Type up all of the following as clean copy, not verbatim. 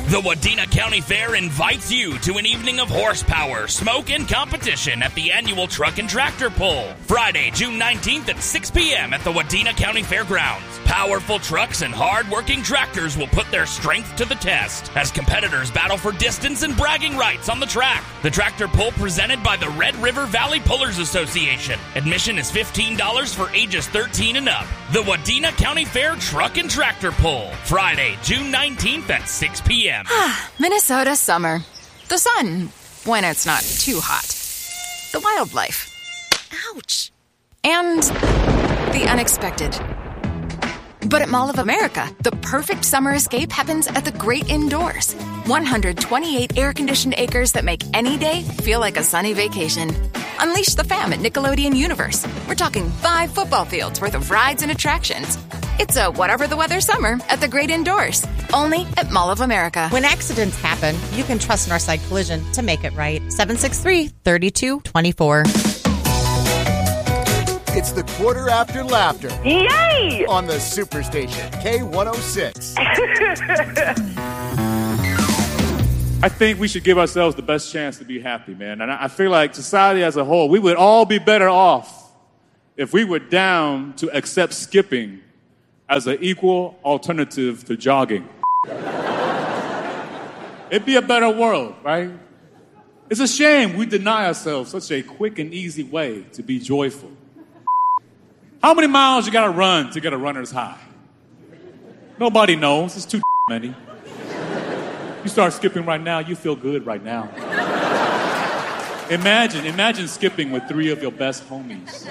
The Wadena County Fair invites you to an evening of horsepower, smoke, and competition at the annual Truck and Tractor Pull. Friday, June 19th at 6 p.m. at the Wadena County Fairgrounds. Powerful trucks and hard-working tractors will put their strength to the test as competitors battle for distance and bragging rights on the track. The Tractor Pull presented by the Red River Valley Pullers Association. Admission is $15 for ages 13 and up. The Wadena County Fair Truck and Tractor Pull. Friday, June 19th at 6 p.m. Minnesota summer. The sun, when it's not too hot. The wildlife. Ouch. And the unexpected. But at Mall of America, the perfect summer escape happens at the great indoors. 128 air-conditioned acres that make any day feel like a sunny vacation. Unleash the fam at Nickelodeon Universe. We're talking 5 football fields worth of rides and attractions. It's a whatever the weather summer at the great indoors. Only at Mall of America. When accidents happen, you can trust Northside Collision to make it right. 763-3224. It's the quarter after laughter. Yay! On the Superstation, K106. I think we should give ourselves the best chance to be happy, man. And I feel like society as a whole, we would all be better off if we were down to accept skipping as an equal alternative to jogging. It'd be a better world, right? It's a shame we deny ourselves such a quick and easy way to be joyful. How many miles you gotta run to get a runner's high? Nobody knows. It's too many. You start skipping right now, you feel good right now. Imagine skipping with 3 of your best homies.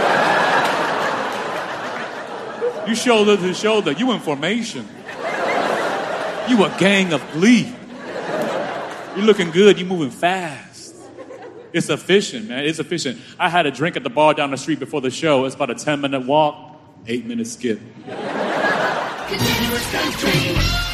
You shoulder to shoulder, you in formation. You a gang of glee. You're looking good, you moving fast. It's efficient, man. It's efficient. I had a drink at the bar down the street before the show. It's about a 10-minute walk, 8-minute skip. Continuous country.